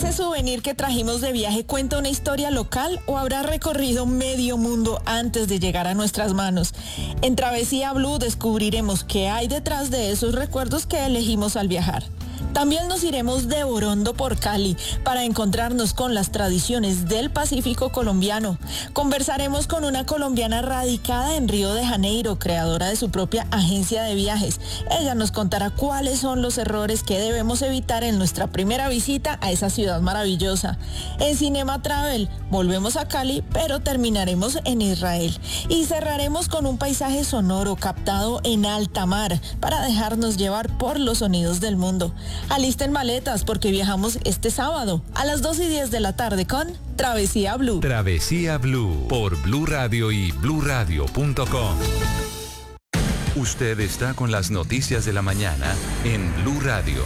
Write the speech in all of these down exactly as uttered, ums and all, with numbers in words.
¿Ese souvenir que trajimos de viaje cuenta una historia local o habrá recorrido medio mundo antes de llegar a nuestras manos? En Travesía Blue descubriremos qué hay detrás de esos recuerdos que elegimos al viajar. También nos iremos de Orondo por Cali para encontrarnos con las tradiciones del Pacífico colombiano. Conversaremos con una colombiana radicada en Río de Janeiro, creadora de su propia agencia de viajes. Ella nos contará cuáles son los errores que debemos evitar en nuestra primera visita a esa ciudad maravillosa. En Cinema Travel volvemos a Cali, pero terminaremos en Israel. Y cerraremos con un paisaje sonoro captado en alta mar para dejarnos llevar por los sonidos del mundo. Alisten maletas porque viajamos este sábado a las dos y diez de la tarde con Travesía Blue. Travesía Blue por Blue Radio y blue radio punto com. Usted está con las noticias de la mañana en Blue Radio.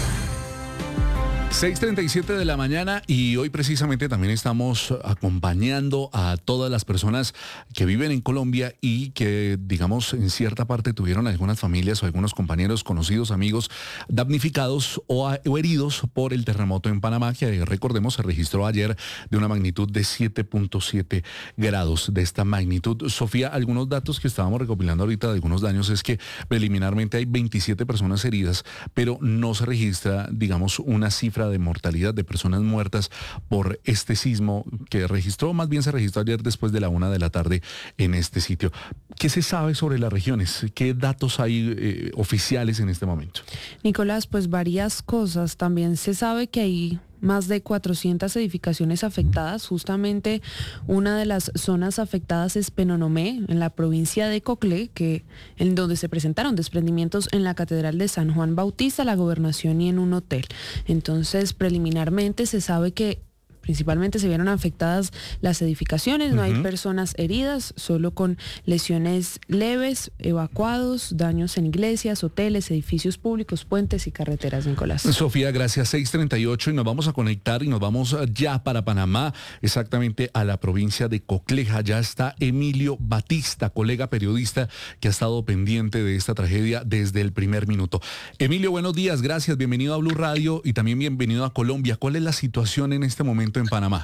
seis treinta y siete de la mañana y hoy precisamente también estamos acompañando a todas las personas que viven en Colombia y que, digamos, en cierta parte tuvieron algunas familias o algunos compañeros, conocidos, amigos, damnificados o, a, o heridos por el terremoto en Panamá, que recordemos se registró ayer de una magnitud de siete punto siete grados de esta magnitud. Sofía, algunos datos que estábamos recopilando ahorita de algunos daños es que preliminarmente hay veintisiete personas heridas, pero no se registra, digamos, una cifra de mortalidad de personas muertas por este sismo que registró, más bien se registró ayer después de la una de la tarde en este sitio. ¿Qué se sabe sobre las regiones? ¿Qué datos hay eh, oficiales en este momento? Nicolás, pues varias cosas. También se sabe que hay más de cuatrocientas edificaciones afectadas. Justamente una de las zonas afectadas es Penonomé, en la provincia de Coclé, que, en donde se presentaron desprendimientos en la Catedral de San Juan Bautista, la Gobernación y en un hotel. Entonces, preliminarmente se sabe que principalmente se vieron afectadas las edificaciones, no uh-huh. hay personas heridas, solo con lesiones leves, evacuados, daños en iglesias, hoteles, edificios públicos, puentes y carreteras, Nicolás. Sofía, gracias. seis treinta y ocho y nos vamos a conectar y nos vamos ya para Panamá, exactamente a la provincia de Cocleja. Ya está Emilio Batista, colega periodista que ha estado pendiente de esta tragedia desde el primer minuto. Emilio, buenos días, gracias, bienvenido a Blue Radio y también bienvenido a Colombia. ¿Cuál es la situación en este momento en Panamá?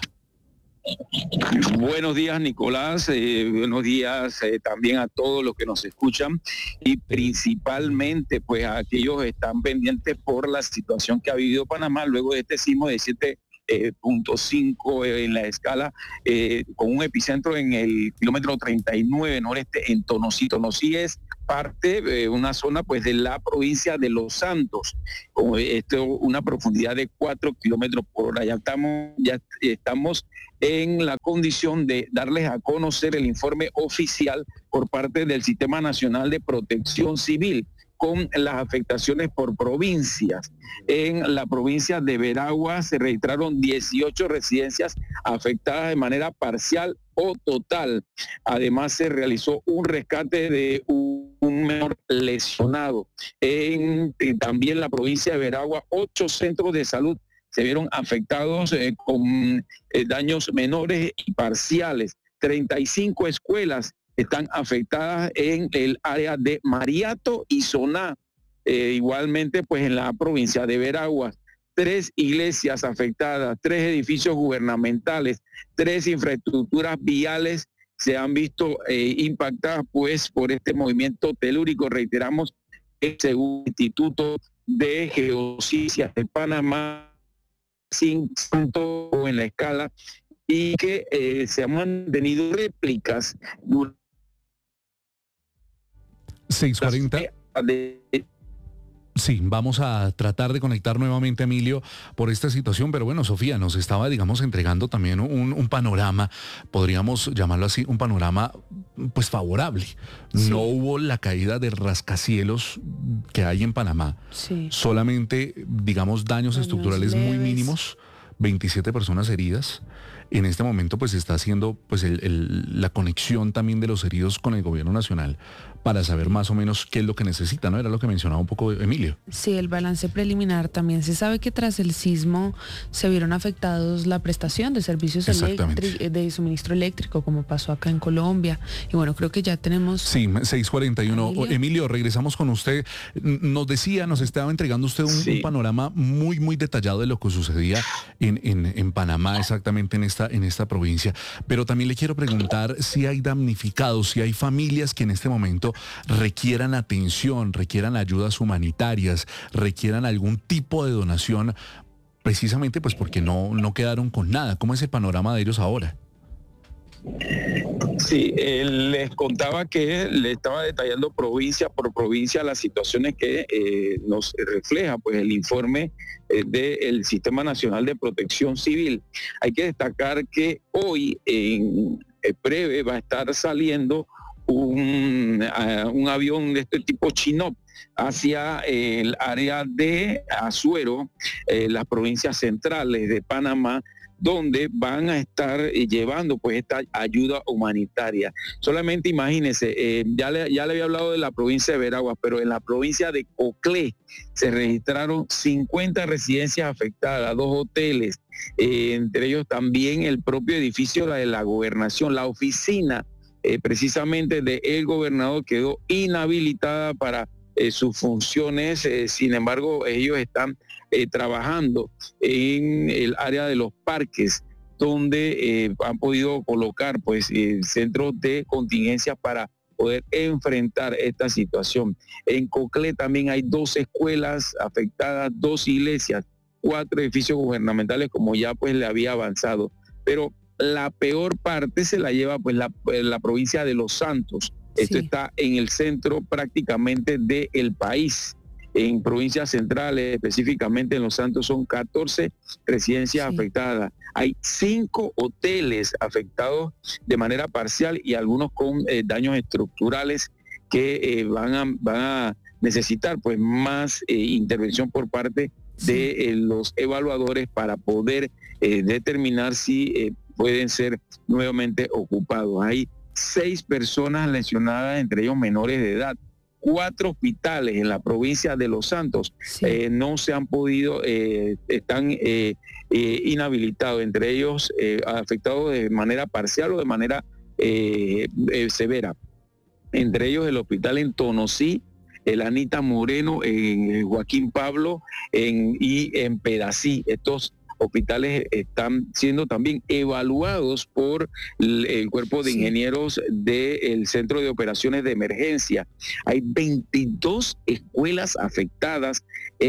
Buenos días, Nicolás, eh, buenos días eh, también a todos los que nos escuchan y principalmente pues a aquellos que están pendientes por la situación que ha vivido Panamá luego de este sismo de siete punto cinco eh, en la escala, eh, con un epicentro en el kilómetro treinta y nueve noreste en Tonosí. Tonosí es parte de eh, una zona pues de la provincia de Los Santos, con esto, una profundidad de cuatro kilómetros por hora. Ya estamos, ya estamos en la condición de darles a conocer el informe oficial por parte del Sistema Nacional de Protección Civil, con las afectaciones por provincias. En la provincia de Veragua se registraron dieciocho residencias afectadas de manera parcial o total. Además se realizó un rescate de un, un menor lesionado. En, en también la provincia de Veragua, ocho centros de salud se vieron afectados eh, con eh, daños menores y parciales. treinta y cinco escuelas están afectadas en el área de Mariato y Soná, eh, igualmente pues en la provincia de Veraguas. Tres iglesias afectadas, tres edificios gubernamentales, tres infraestructuras viales se han visto eh, impactadas pues por este movimiento telúrico. Reiteramos, según el Instituto de Geociencias de Panamá, cinco en la escala, y que eh, se han mantenido réplicas durante seis cuarenta. Sí, vamos a tratar de conectar nuevamente a Emilio por esta situación, pero bueno, Sofía nos estaba, digamos, entregando también un, un panorama, podríamos llamarlo así, un panorama pues favorable. Sí. No hubo la caída de rascacielos que hay en Panamá, sí. solamente, digamos, daños, daños estructurales leves. Muy mínimos, veintisiete personas heridas. En este momento pues está haciendo pues el, el, la conexión también de los heridos con el gobierno nacional para saber más o menos qué es lo que necesita, ¿no? Era lo que mencionaba un poco Emilio. Sí, el balance preliminar también se sabe que tras el sismo se vieron afectados la prestación de servicios eléctric- de suministro eléctrico, como pasó acá en Colombia. Y bueno, creo que ya tenemos... Sí, seis cuarenta y uno. Emilio, Emilio regresamos con usted. Nos decía, nos estaba entregando usted un, sí. un panorama muy, muy detallado de lo que sucedía en en, en, en Panamá, exactamente en esta, en esta provincia. Pero también le quiero preguntar si hay damnificados, si hay familias que en este momento requieran atención, requieran ayudas humanitarias, requieran algún tipo de donación, precisamente pues porque no, no quedaron con nada. ¿Cómo es el panorama de ellos ahora? Sí, eh, les contaba que le estaba detallando provincia por provincia las situaciones que eh, nos refleja pues el informe eh, del Sistema Nacional de Protección Civil. Hay que destacar que hoy en eh, breve va a estar saliendo un, uh, un avión de este tipo Chinook hacia eh, el área de Azuero, eh, las provincias centrales de Panamá, donde van a estar llevando pues esta ayuda humanitaria. Solamente imagínense, eh, ya, le, ya le había hablado de la provincia de Veraguas, pero en la provincia de Coclé se registraron cincuenta residencias afectadas, dos hoteles, eh, entre ellos también el propio edificio de la gobernación, la oficina eh, precisamente del gobernador quedó inhabilitada para Eh, sus funciones, eh, sin embargo ellos están eh, trabajando en el área de los parques donde eh, han podido colocar pues eh, centros de contingencia para poder enfrentar esta situación. En Coclé también hay dos escuelas afectadas, dos iglesias, cuatro edificios gubernamentales, como ya pues le había avanzado, pero la peor parte se la lleva pues la, la provincia de Los Santos. Esto sí. Está en el centro prácticamente del país. En provincias centrales, específicamente en Los Santos, son catorce residencias sí. afectadas. Hay cinco hoteles afectados de manera parcial y algunos con eh, daños estructurales que eh, van, a, van a necesitar pues más eh, intervención por parte sí. de eh, los evaluadores para poder eh, determinar si eh, pueden ser nuevamente ocupados. Hay seis personas lesionadas, entre ellos menores de edad. Cuatro hospitales en la provincia de Los Santos sí. eh, no se han podido, eh, están eh, eh, inhabilitados, entre ellos eh, afectados de manera parcial o de manera eh, eh, severa. Entre ellos el hospital en Tonosí, el Anita Moreno, en Joaquín Pablo en, y en Pedací. Estos hospitales están siendo también evaluados por el, el cuerpo de sí. ingenieros del Centro de Operaciones de Emergencia. Hay veintidós escuelas afectadas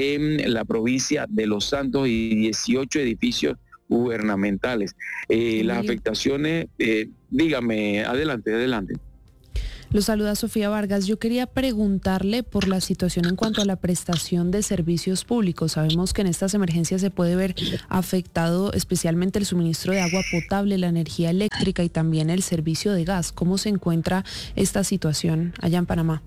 en la provincia de Los Santos y dieciocho edificios gubernamentales. Eh, sí. Las afectaciones, eh, dígame, adelante, adelante. Lo saluda Sofía Vargas. Yo quería preguntarle por la situación en cuanto a la prestación de servicios públicos. Sabemos que en estas emergencias se puede ver afectado especialmente el suministro de agua potable, la energía eléctrica y también el servicio de gas. ¿Cómo se encuentra esta situación allá en Panamá?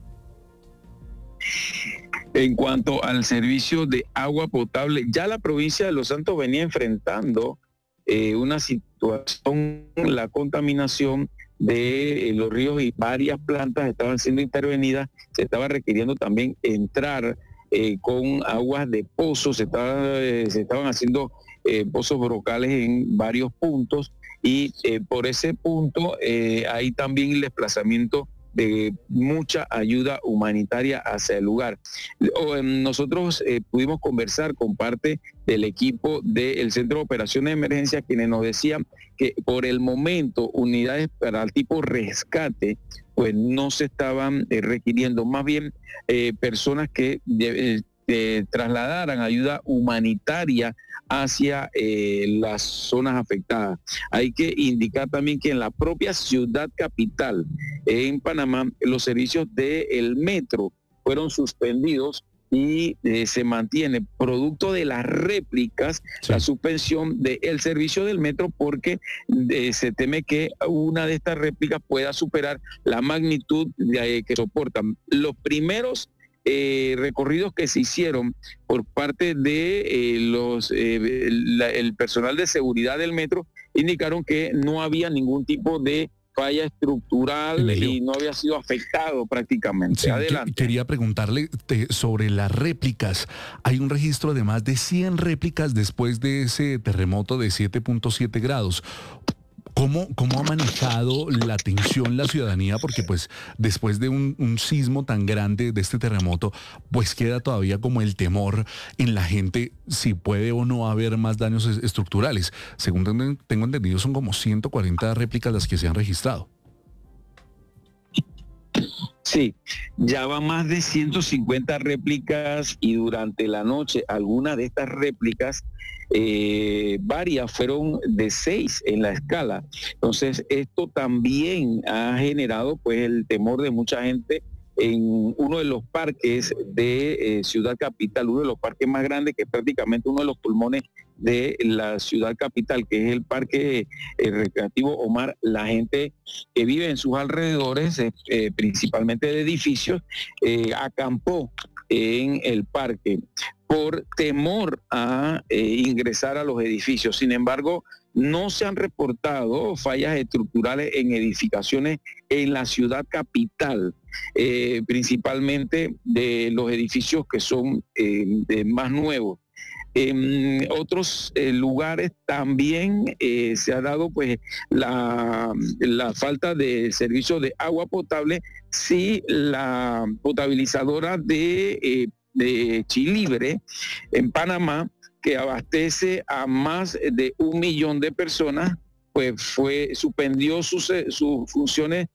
En cuanto al servicio de agua potable, ya la provincia de Los Santos venía enfrentando eh, una situación, la contaminación de los ríos y varias plantas estaban siendo intervenidas, se estaba requiriendo también entrar eh, con aguas de pozos, se, estaba, eh, se estaban haciendo eh, pozos brocales en varios puntos y eh, por ese punto eh, hay también el desplazamiento de mucha ayuda humanitaria hacia el lugar. Nosotros eh, pudimos conversar con parte del equipo del Centro de Operaciones de Emergencia, quienes nos decían que por el momento unidades para el tipo rescate pues no se estaban eh, requiriendo, más bien eh, personas que eh, eh, trasladaran ayuda humanitaria hacia eh, las zonas afectadas. Hay que indicar también que en la propia ciudad capital, en Panamá, los servicios del metro fueron suspendidos y eh, se mantiene, producto de las réplicas, sí. la suspensión del servicio del metro porque eh, se teme que una de estas réplicas pueda superar la magnitud de, eh, que soportan. Los primeros Eh, recorridos que se hicieron por parte de eh, los eh, la, el personal de seguridad del metro indicaron que no había ningún tipo de falla estructural Emilio. Y no había sido afectado prácticamente. Sí, adelante. Que, quería preguntarle te, sobre las réplicas. Hay un registro de más de cien réplicas después de ese terremoto de siete punto siete grados. ¿Cómo, cómo ha manejado la tensión la ciudadanía? Porque pues después de un, un sismo tan grande, de este terremoto, pues queda todavía como el temor en la gente si puede o no haber más daños es- estructurales. Según tengo tengo entendido, son como ciento cuarenta réplicas las que se han registrado. Sí, ya van más de ciento cincuenta réplicas y durante la noche algunas de estas réplicas, eh, varias fueron de seis en la escala. Entonces esto también ha generado pues el temor de mucha gente en uno de los parques de eh, Ciudad Capital, uno de los parques más grandes, que es prácticamente uno de los pulmones de la Ciudad Capital, que es el Parque eh, Recreativo Omar. La gente que vive en sus alrededores, eh, eh, principalmente de edificios, eh, acampó en el parque por temor a eh, ingresar a los edificios. Sin embargo, no se han reportado fallas estructurales en edificaciones en la Ciudad Capital, eh, principalmente de los edificios que son eh, de más nuevos. En otros eh, lugares también eh, se ha dado pues la, la falta de servicio de agua potable si la potabilizadora de, eh, de Chilibre en Panamá, que abastece a más de un millón de personas, pues fue, suspendió sus, sus funciones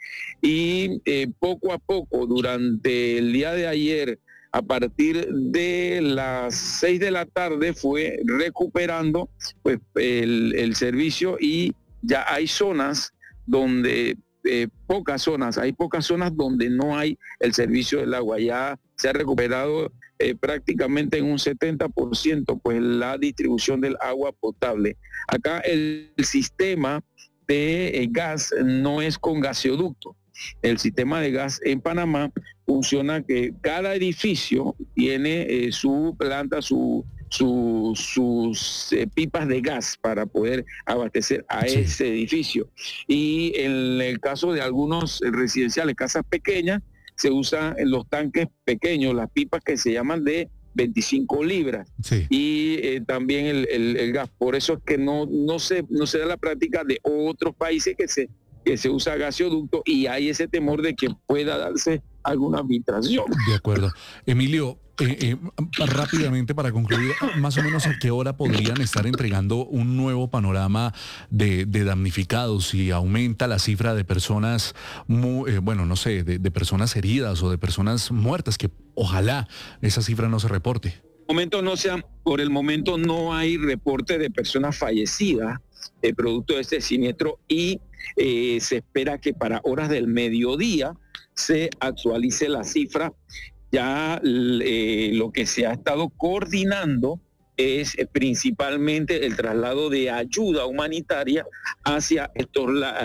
y eh, poco a poco durante el día de ayer, a partir de las seis de la tarde, fue recuperando pues, el, el servicio, y ya hay zonas donde, eh, pocas zonas, hay pocas zonas donde no hay el servicio del agua. Ya se ha recuperado eh, prácticamente en un setenta por ciento pues la distribución del agua potable. Acá el, el sistema de eh, gas no es con gaseoducto. El sistema de gas en Panamá funciona que cada edificio tiene eh, su planta, su, su, sus eh, pipas de gas para poder abastecer a Sí. ese edificio. Y en el caso de algunos residenciales, casas pequeñas, se usan los tanques pequeños, las pipas que se llaman de veinticinco libras. Sí. Y eh, también el, el, el gas. Por eso es que no, no, se, no se da la práctica de otros países que se que se usa gaseoducto, y hay ese temor de que pueda darse alguna filtración. De acuerdo. Emilio, eh, eh, rápidamente para concluir, más o menos a qué hora podrían estar entregando un nuevo panorama de, de damnificados, si aumenta la cifra de personas, mu- eh, bueno, no sé, de, de personas heridas o de personas muertas, que ojalá esa cifra no se reporte. Momento no sea, por el momento no hay reporte de personas fallecidas eh, producto de este siniestro, y eh, se espera que para horas del mediodía se actualice la cifra. Ya eh, lo que se ha estado coordinando es eh, principalmente el traslado de ayuda humanitaria hacia estos la-